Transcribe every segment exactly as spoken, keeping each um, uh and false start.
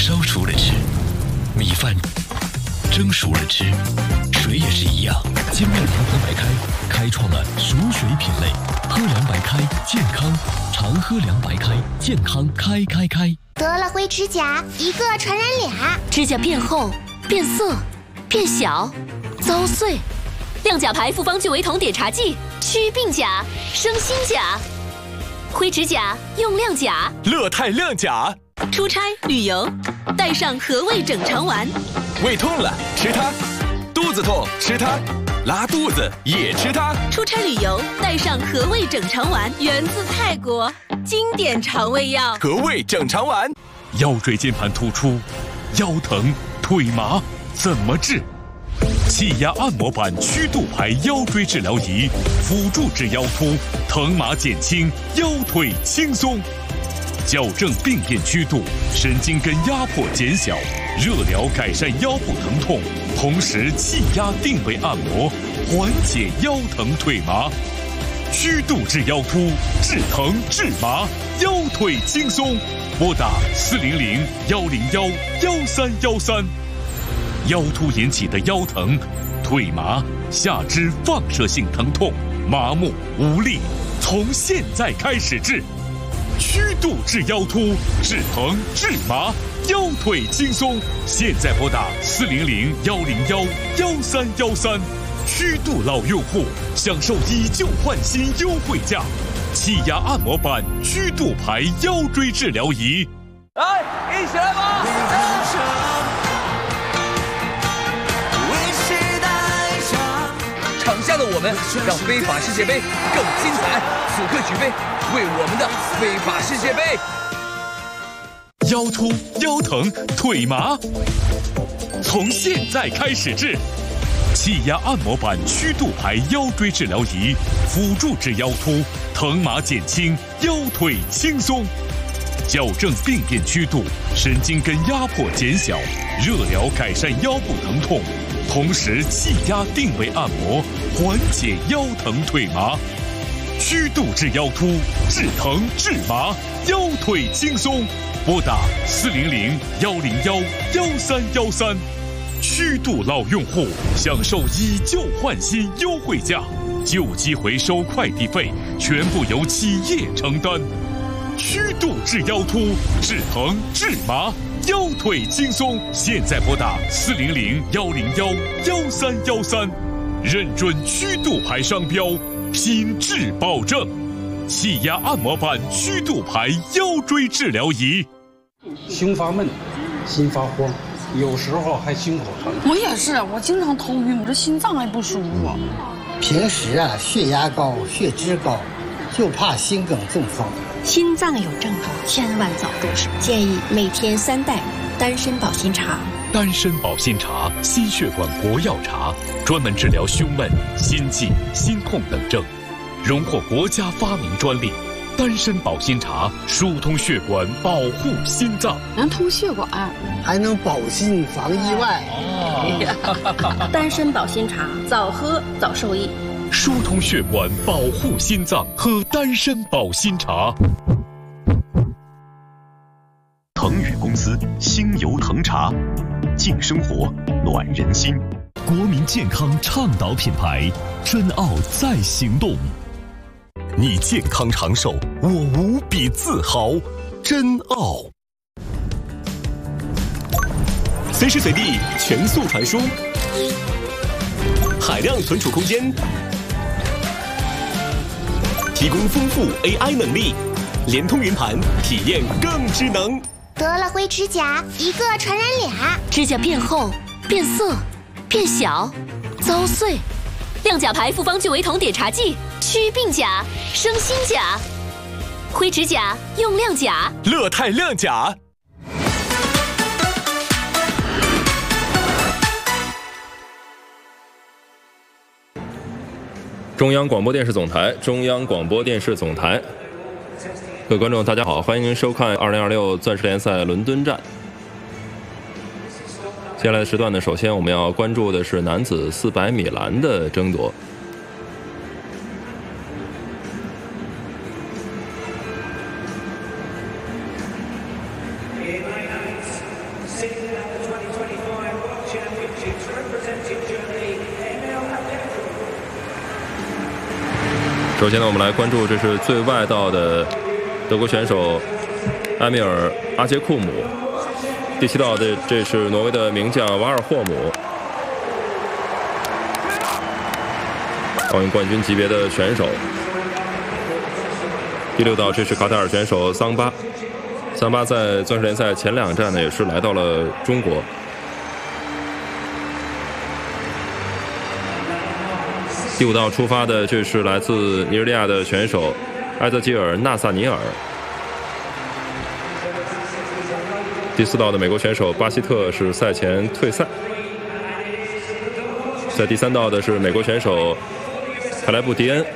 烧熟了吃，米饭蒸熟了吃，水也是一样。精酿长河白开开创了熟水品类，喝凉白开健康，常喝凉白开健康开开开。 得了灰指甲，一个传染俩， 指甲变厚、变色、变小、遭碎。亮甲牌复方聚维酮碘茶剂，祛病甲，生新甲。灰指甲用亮甲， 乐泰亮甲。 出差旅游，带上和味整肠丸。 胃痛了吃它，肚子痛吃它，拉肚子也吃它。 出差旅游带上和味整肠丸，源自泰国，经典肠胃药。 和味整肠丸。 腰椎间盘突出，腰疼腿麻怎么治？气压按摩板曲度牌腰椎治疗仪，辅助治腰突，疼麻减轻，腰腿轻松。矫正病变曲度，神经根压迫减小，热疗改善腰部疼痛，同时气压定位按摩，缓解腰疼腿麻。曲度治腰突，治疼治麻，腰腿轻松。拨打四零零幺零幺幺三幺三。腰突引起的腰疼、腿麻、下肢放射性疼痛、麻木无力，从现在开始治。曲度治腰突，治疼治麻，腰腿轻松。现在拨打四零零幺零幺幺三幺三。曲度老用户享受以旧换新优惠价，气压按摩板曲度牌腰椎治疗仪。 来，一起来吧！场下的我们让非法世界杯更精彩，此刻举杯，为我们的非法世界杯。 腰突、腰疼、腿麻，从现在开始治。气压按摩板曲度牌腰椎治疗仪，辅助治腰突，疼麻减轻，腰腿轻松。矫正病变曲度，神经根压迫减小，热疗改善腰部疼痛，同时气压定位按摩，缓解腰疼腿麻。曲度治腰突，治疼治麻，腰腿轻松。拨打四零零幺零幺幺三幺三。曲度老用户享受以旧换新优惠价，旧机回收快递费全部由企业承担。曲度治腰突，治疼治麻，腰腿轻松。现在拨打四零零幺零幺幺三幺三，认准曲度牌商标，品质保证。气压按摩板曲度牌腰椎治疗仪。 胸发闷，心发慌，有时候还心口疼。 我也是，我经常头晕，我这心脏还不舒服。 平时啊，血压高，血脂高，就怕心梗中风。 心脏有症状，千万早重视。建议每天三袋丹参保心茶。 丹参保心茶，心血管国药茶，专门治疗胸闷、心悸、心痛等症，荣获国家发明专利。丹参保心茶疏通血管，保护心脏， 能通血管， 还能保心防意外。 哦、丹参保心茶，早喝早受益。 疏通血管，保护心脏，喝丹参保心茶。 腾宇公司星游腾茶，静生活，暖人心。 国民健康倡导品牌，真奥在行动。你健康长寿，我无比自豪。真奥。随时随地全速传输，海量存储空间，提供丰富 A I 能力，联通云盘，体验更智能。 得了灰指甲，一个传染俩， 指甲变厚、变色、变小、遭碎。亮甲牌复方聚维酮碘茶剂，祛病甲，生新甲。灰指甲用亮甲， 乐泰亮甲。 中央广播电视总台，中央广播电视总台，各位观众，大家好，欢迎您收看二零二六钻石联赛伦敦站。接下来的时段呢，首先我们要关注的是男子四百米栏的争夺。 首先呢，我们来关注这是最外道的德国选手埃米尔·阿杰库姆。第七道的这是挪威的名将瓦尔霍姆，奥运冠军级别的选手。第六道这是卡塔尔选手桑巴，桑巴在钻石联赛前两站呢也是来到了中国。第五道出发的这是来自尼日利亚的选手埃泽吉尔·纳萨尼尔。第四道的美国选手巴希特是赛前退赛。在第三道的是美国选手凯莱布·迪恩。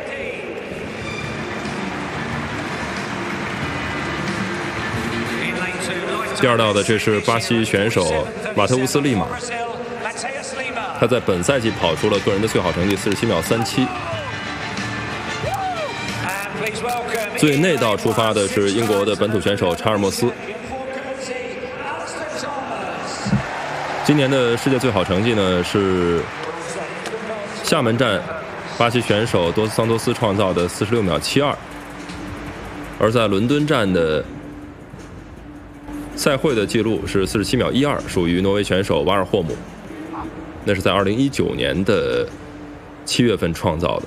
第二道的这是巴西选手马特乌斯·利马，他在本赛季跑出了个人的最好成绩四十七秒三七。最内道出发的是英国的本土选手查尔莫斯。今年的世界最好成绩呢是厦门站巴西选手多斯桑托斯创造的四十六秒七二，而在伦敦站的赛会的记录是四十七秒一二，属于挪威选手瓦尔霍姆，那是在二零一九年的七月份创造的。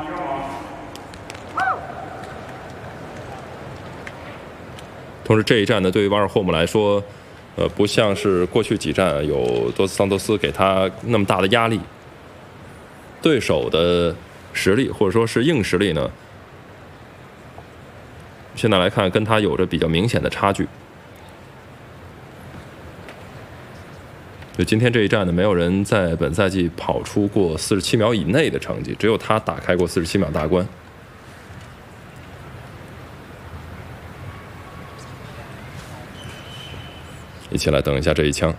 同时这一站呢，对于瓦尔霍姆来说，呃，不像是过去几站有多斯桑托斯给他那么大的压力，对手的实力或者说是硬实力呢，现在来看跟他有着比较明显的差距。就今天这一站呢，没有人在本赛季跑出过四十七秒以内的成绩，只有他打开过四十七秒大关。一起来等一下这一枪。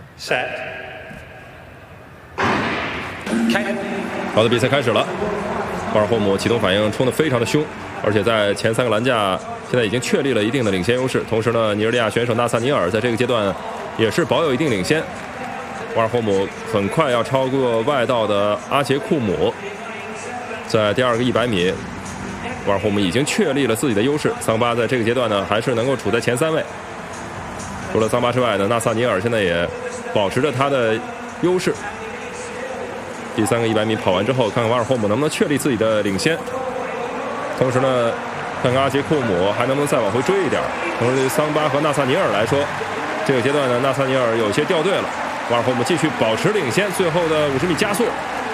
好的，比赛开始了。瓦尔霍姆启动反应冲得非常的凶，而且在前三个栏架现在已经确立了一定的领先优势。同时呢，尼日利亚选手纳萨尼尔在这个阶段也是保有一定领先。瓦尔霍姆很快要超过外道的阿杰库姆，在第二个一百米，瓦尔霍姆已经确立了自己的优势。桑巴在这个阶段呢，还是能够处在前三位。除了桑巴之外呢，纳萨尼尔现在也保持着他的优势。第三个一百米跑完之后，看看瓦尔霍姆能不能确立自己的领先。同时呢，看看阿杰库姆还能不能再往回追一点。同时对桑巴和纳萨尼尔来说，这个阶段呢，纳萨尼尔有些掉队了。瓦尔霍姆继续保持领先，最后的五十米加速，